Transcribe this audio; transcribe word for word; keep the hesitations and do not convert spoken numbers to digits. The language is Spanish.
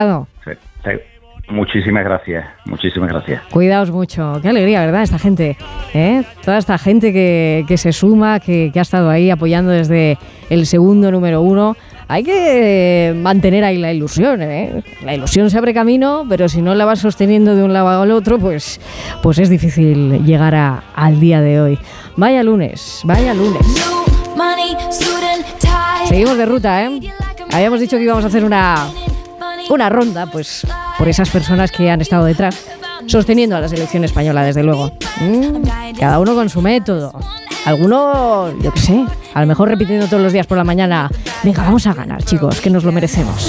Sí, sí. Muchísimas gracias, muchísimas gracias. Cuidaos mucho. Qué alegría, ¿verdad? Esta gente, ¿eh? Toda esta gente que, que se suma, que, que ha estado ahí apoyando desde el segundo número uno. Hay que mantener ahí la ilusión, ¿eh? La ilusión se abre camino, pero si no la vas sosteniendo de un lado al otro, pues, pues es difícil llegar a, al día de hoy. Vaya lunes, vaya lunes. Seguimos de ruta, ¿eh? Habíamos dicho que íbamos a hacer una... una ronda, pues, por esas personas que han estado detrás, sosteniendo a la selección española, desde luego. Mm, cada uno con su método. Algunos, yo qué sé, a lo mejor repitiendo todos los días por la mañana, venga, vamos a ganar, chicos, que nos lo merecemos.